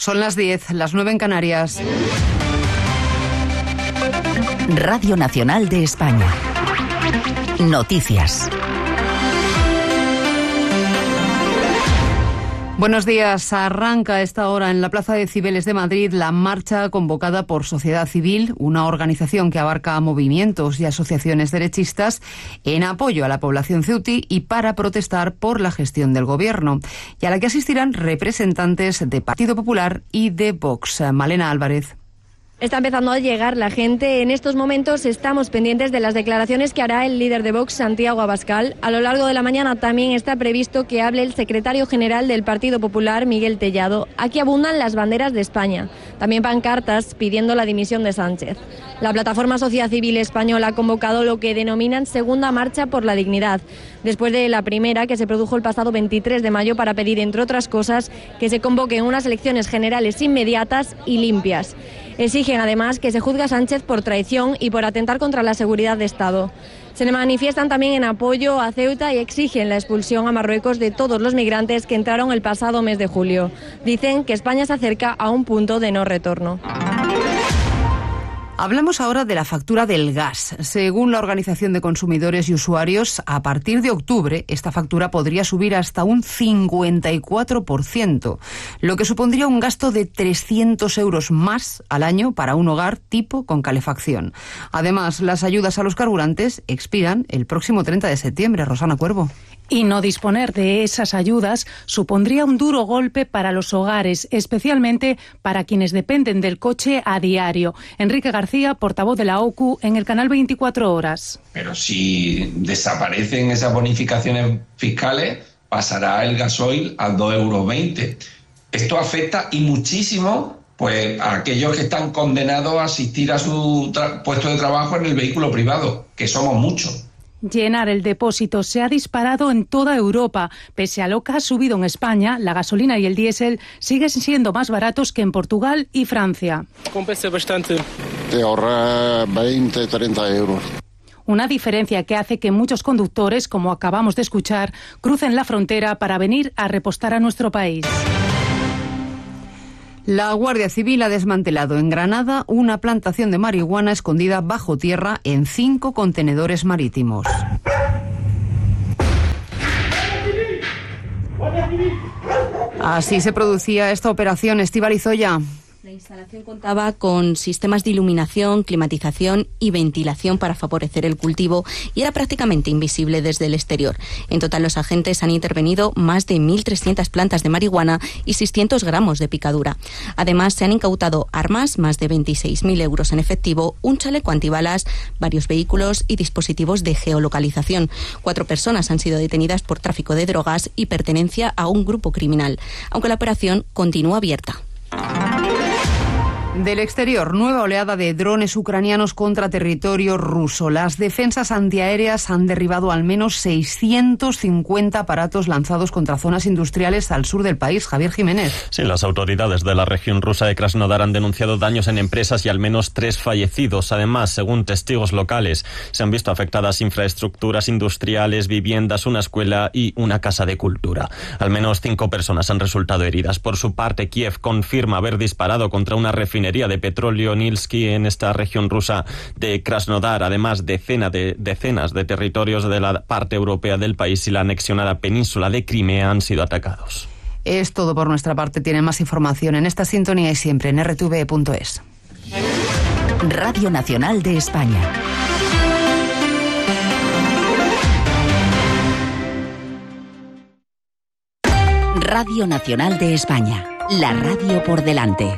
Son las 10, las 9 en Canarias. Radio Nacional de España. Noticias. Buenos días. Arranca a esta hora en la Plaza de Cibeles de Madrid la marcha convocada por Sociedad Civil, una organización que abarca movimientos y asociaciones derechistas, en apoyo a la población ceutí y para protestar por la gestión del Gobierno, y a la que asistirán representantes de Partido Popular y de Vox. Malena Álvarez. Está empezando a llegar la gente. En estos momentos estamos pendientes de las declaraciones que hará el líder de Vox, Santiago Abascal. A lo largo de la mañana también está previsto que hable el secretario general del Partido Popular, Miguel Tellado. Aquí abundan las banderas de España. También pancartas pidiendo la dimisión de Sánchez. La plataforma Sociedad Civil Española ha convocado lo que denominan Segunda Marcha por la Dignidad, después de la primera, que se produjo el pasado 23 de mayo, para pedir, entre otras cosas, que se convoquen unas elecciones generales inmediatas y limpias. Exigen además que se juzgue a Sánchez por traición y por atentar contra la seguridad de Estado. Se manifiestan también en apoyo a Ceuta y exigen la expulsión a Marruecos de todos los migrantes que entraron el pasado mes de julio. Dicen que España se acerca a un punto de no retorno. Hablamos ahora de la factura del gas. Según la Organización de Consumidores y Usuarios, a partir de octubre esta factura podría subir hasta un 54%, lo que supondría un gasto de 300 euros más al año para un hogar tipo con calefacción. Además, las ayudas a los carburantes expiran el próximo 30 de septiembre. Rosana Cuervo. Y no disponer de esas ayudas supondría un duro golpe para los hogares, especialmente para quienes dependen del coche a diario. Enrique García, portavoz de la OCU, en el canal 24 Horas. Pero si desaparecen esas bonificaciones fiscales, pasará el gasoil a 2,20 euros. Esto afecta y muchísimo pues a aquellos que están condenados a asistir a su puesto de trabajo en el vehículo privado, que somos muchos. Llenar el depósito se ha disparado en toda Europa. Pese a lo que ha subido en España, la gasolina y el diésel siguen siendo más baratos que en Portugal y Francia. Compensa bastante. Te ahorra 20, 30 euros. Una diferencia que hace que muchos conductores, como acabamos de escuchar, crucen la frontera para venir a repostar a nuestro país. La Guardia Civil ha desmantelado en Granada una plantación de marihuana escondida bajo tierra en 5 contenedores marítimos. Así se producía esta operación. Estíbaliz Oya. La instalación contaba con sistemas de iluminación, climatización y ventilación para favorecer el cultivo y era prácticamente invisible desde el exterior. En total, los agentes han intervenido más de 1.300 plantas de marihuana y 600 gramos de picadura. Además, se han incautado armas, más de 26.000 euros en efectivo, un chaleco antibalas, varios vehículos y dispositivos de geolocalización. 4 personas han sido detenidas por tráfico de drogas y pertenencia a un grupo criminal, aunque la operación continúa abierta. Del exterior, nueva oleada de drones ucranianos contra territorio ruso. Las defensas antiaéreas han derribado al menos 650 aparatos lanzados contra zonas industriales al sur del país. Javier Jiménez. Sí, las autoridades de la región rusa de Krasnodar han denunciado daños en empresas y al menos 3 fallecidos. Además, según testigos locales, se han visto afectadas infraestructuras industriales, viviendas, una escuela y una casa de cultura. Al menos 5 personas han resultado heridas. Por su parte, Kiev confirma haber disparado contra una refinería de petróleo Nilsky en esta región rusa de Krasnodar. Además, decenas de territorios de la parte europea del país y la anexionada península de Crimea han sido atacados. Es todo por nuestra parte. Tienen más información en esta sintonía y siempre en rtv.es. Radio Nacional de España. Radio Nacional de España. La radio por delante.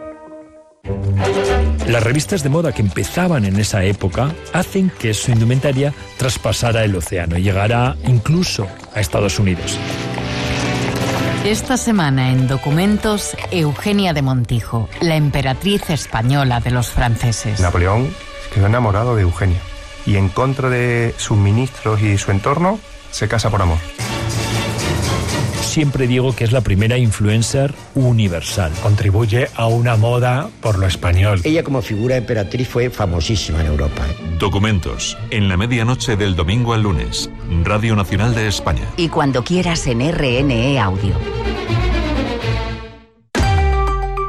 Las revistas de moda que empezaban en esa época hacen que su indumentaria traspasara el océano y llegara incluso a Estados Unidos. Esta semana en Documentos, Eugenia de Montijo, la emperatriz española de los franceses. Napoleón quedó enamorado de Eugenia y en contra de sus ministros y su entorno se casa por amor. Siempre digo que es la primera influencer universal. Contribuye a una moda por lo español. Ella como figura emperatriz fue famosísima en Europa. Documentos, en la medianoche del domingo al lunes. Radio Nacional de España. Y cuando quieras en RNE Audio.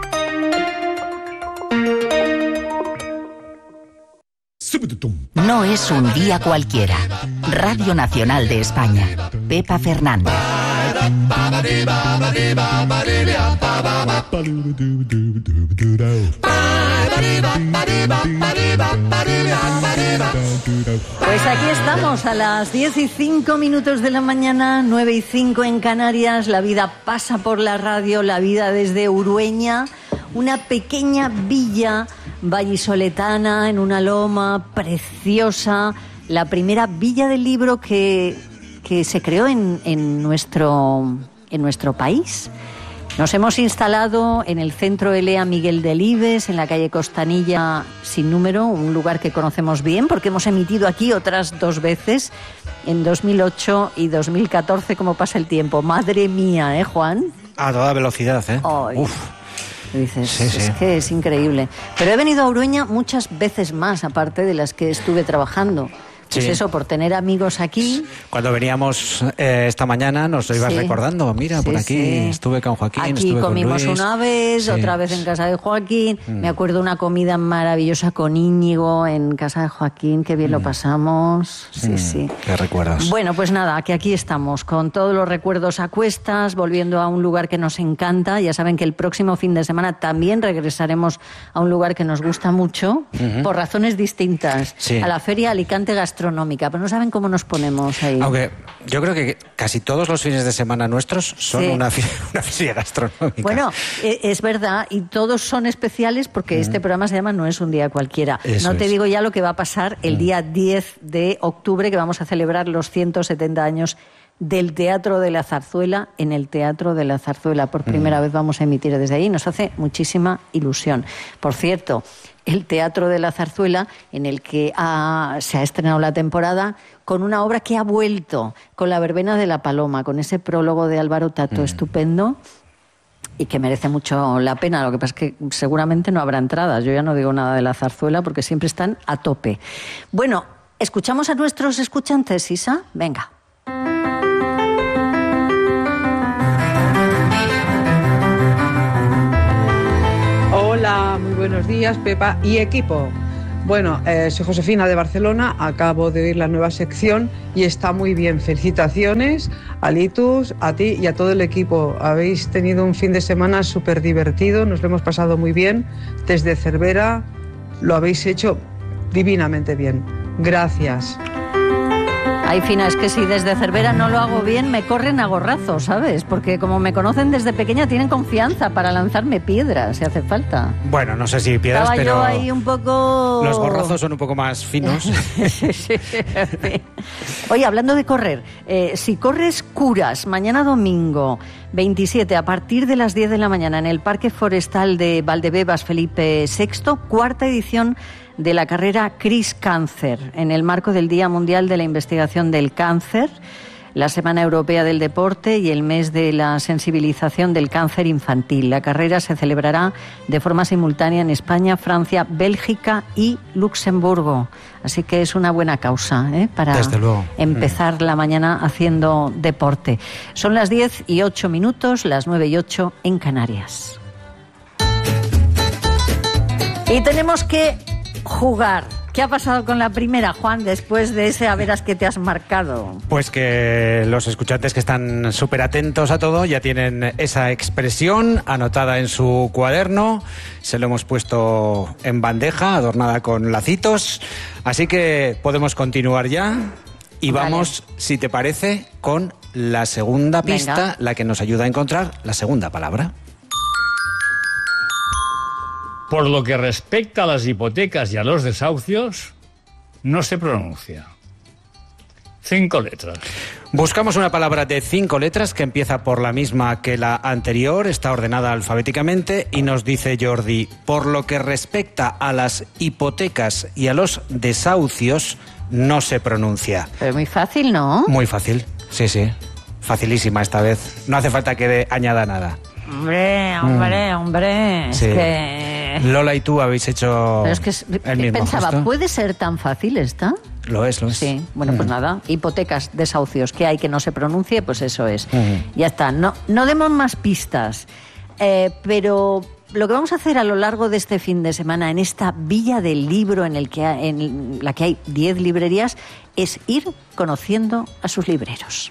No es un día cualquiera. Radio Nacional de España. Pepa Fernández. Pues aquí estamos a las 10:05 de la mañana, 9:05 en Canarias. La vida pasa por la radio, la vida desde Urueña, una pequeña villa vallisoletana en una loma preciosa, la primera villa del libro que se creó en nuestro país. Nos hemos instalado en el centro Elea Miguel Delibes, en la calle Costanilla sin número, un lugar que conocemos bien porque hemos emitido aquí otras 2 veces, en 2008 y 2014, como pasa el tiempo. Madre mía, ¿eh, Juan? A toda velocidad, ¿eh? Ay. Uf. Dices, sí. Es que es increíble. Pero he venido a Urueña muchas veces más, aparte de las que estuve trabajando. Pues eso, por tener amigos aquí. Cuando veníamos esta mañana nos lo ibas recordando. Mira, por aquí estuve con Joaquín, aquí estuve comimos con Luis. una vez, otra vez en casa de Joaquín. Me acuerdo una comida maravillosa con Íñigo en casa de Joaquín, qué bien lo pasamos. Sí. ¿Qué recuerdas? Bueno, pues nada, que aquí estamos, con todos los recuerdos a cuestas, volviendo a un lugar que nos encanta. Ya saben que el próximo fin de semana también regresaremos a un lugar que nos gusta mucho, por razones distintas. Sí. A la Feria Alicante Gastronómica, pero no saben cómo nos ponemos ahí. Aunque yo creo que casi todos los fines de semana nuestros son una feria gastronómica. Bueno, es verdad, y todos son especiales porque este programa se llama No es un día cualquiera. Eso no te es. digo ya lo que va a pasar el día 10 de octubre, que vamos a celebrar los 170 años del Teatro de la Zarzuela en el Teatro de la Zarzuela. Por primera vez vamos a emitir desde ahí. Nos hace muchísima ilusión. Por cierto, el Teatro de la Zarzuela, en el que se ha estrenado la temporada con una obra que ha vuelto, con La Verbena de la Paloma, con ese prólogo de Álvaro Tato estupendo y que merece mucho la pena. Lo que pasa es que seguramente no habrá entradas. Yo ya no digo nada de la zarzuela porque siempre están a tope. Bueno, ¿escuchamos a nuestros escuchantes, Isa? Venga. Hola, muy buenos días, Pepa y equipo. Bueno, soy Josefina de Barcelona, acabo de oír la nueva sección y está muy bien. Felicitaciones a Litus, a ti y a todo el equipo. Habéis tenido un fin de semana súper divertido, nos lo hemos pasado muy bien. Desde Cervera lo habéis hecho divinamente bien. Gracias. Ay, Fina, es que si desde Cervera no lo hago bien, me corren a gorrazos, ¿sabes? Porque como me conocen desde pequeña, tienen confianza para lanzarme piedras, si hace falta. Bueno, no sé si piedras, Estaba pero yo ahí un poco... los gorrazos son un poco más finos. Sí. Oye, hablando de correr, si corres curas mañana domingo 27 a partir de las 10 de la mañana en el Parque Forestal de Valdebebas Felipe VI, 4ª edición de la carrera Cris Cáncer, en el marco del Día Mundial de la Investigación del Cáncer, la Semana Europea del Deporte y el mes de la sensibilización del cáncer infantil. La carrera se celebrará de forma simultánea en España, Francia, Bélgica y Luxemburgo. Así que es una buena causa para empezar la mañana haciendo deporte. Son las 10:08, las 9:08 en Canarias. Y tenemos que jugar. ¿Qué ha pasado con la primera, Juan, después de ese a veras que te has marcado? Pues que los escuchantes que están súper atentos a todo ya tienen esa expresión anotada en su cuaderno. Se lo hemos puesto en bandeja, adornada con lacitos. Así que podemos continuar ya. Y vamos, si te parece, con la segunda pista, Venga. la que nos ayuda a encontrar la segunda palabra. Por lo que respecta a las hipotecas y a los desahucios, no se pronuncia. 5 letras. Buscamos una palabra de 5 letras que empieza por la misma que la anterior, está ordenada alfabéticamente y nos dice Jordi, por lo que respecta a las hipotecas y a los desahucios, no se pronuncia. Pero muy fácil, ¿no? Muy fácil, sí. Facilísima esta vez. No hace falta que añada nada. Hombre. Sí. Es que... Lola y tú habéis hecho Pero es que el mismo pensaba, gesto. ¿puede ser tan fácil esta? Lo es. Sí, bueno, pues nada, hipotecas, desahucios, que hay que no se pronuncie, pues eso es. Ya está, no demos más pistas, pero lo que vamos a hacer a lo largo de este fin de semana en esta Villa del Libro en la que hay 10 librerías es ir conociendo a sus libreros.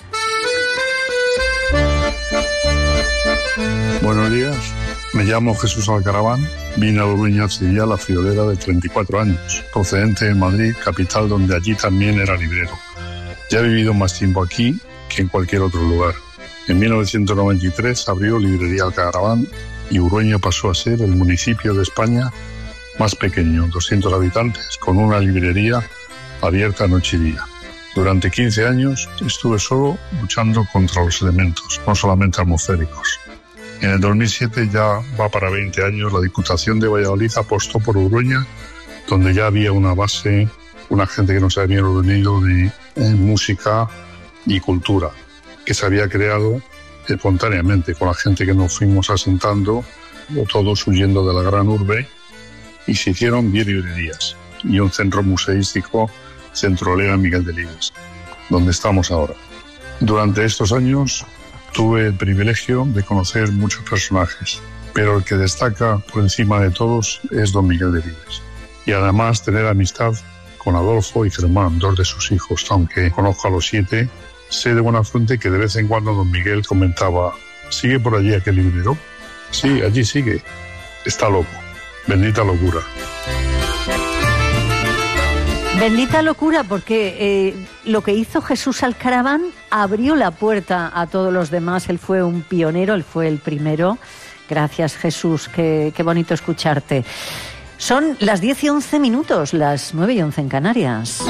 Buenos días, me llamo Jesús Alcaraván, vine a Urueña hace ya la friolera de 34 años, procedente de Madrid, capital donde allí también era librero. Ya he vivido más tiempo aquí que en cualquier otro lugar. En 1993 abrió Librería Alcaraván y Urueña pasó a ser el municipio de España más pequeño, 200 habitantes, con una librería abierta noche y día. Durante 15 años estuve solo luchando contra los elementos, no solamente atmosféricos. En el 2007, ya va para 20 años, la Diputación de Valladolid apostó por Urueña, donde ya había una base, una gente que no se había reunido de música y cultura, que se había creado espontáneamente con la gente que nos fuimos asentando, todos huyendo de la gran urbe, y se hicieron 10 librerías y un centro museístico, Centro Lea Miguel Delibes, donde estamos ahora. Durante estos años tuve el privilegio de conocer muchos personajes, pero el que destaca por encima de todos es don Miguel Delibes. Y además tener amistad con Adolfo y Germán, 2 de sus hijos, aunque conozco a los 7, sé de buena fuente que de vez en cuando don Miguel comentaba: ¿sigue por allí aquel librero? Sí, allí sigue. Está loco. Bendita locura. Bendita locura, porque lo que hizo Jesús Alcaraván abrió la puerta a todos los demás. Él fue un pionero, él fue el primero. Gracias, Jesús, qué bonito escucharte. Son las 10 y 11 minutos, las 9 y 11 en Canarias.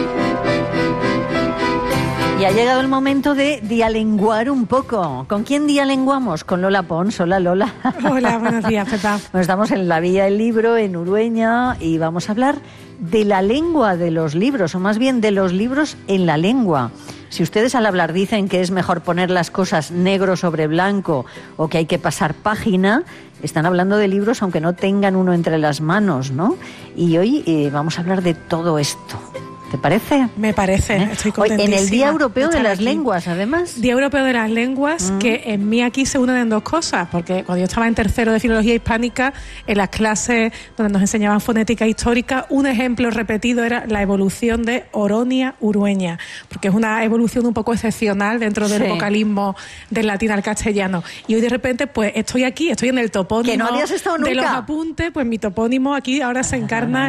Y ha llegado el momento de dialenguar un poco. ¿Con quién dialenguamos? Con Lola Pons. Hola, Lola. Hola, buenos días, Pepa. Bueno, estamos en la Villa del Libro, en Urueña, y vamos a hablar de la lengua de los libros, o más bien de los libros en la lengua. Si ustedes al hablar dicen que es mejor poner las cosas negro sobre blanco o que hay que pasar página, están hablando de libros aunque no tengan uno entre las manos, ¿no? Y hoy vamos a hablar de todo esto. ¿Te parece? Me parece, estoy contentísima. En el Día Europeo de las Lenguas, además. Día Europeo de las Lenguas, que en mí aquí se unen en dos cosas, porque cuando yo estaba en tercero de Filología Hispánica, en las clases donde nos enseñaban fonética histórica, un ejemplo repetido era la evolución de Oronia Urueña, porque es una evolución un poco excepcional dentro del vocalismo del latín al castellano. Y hoy de repente, pues estoy aquí, estoy en el topónimo que no habías estado nunca. De los apuntes, pues mi topónimo aquí ahora se encarna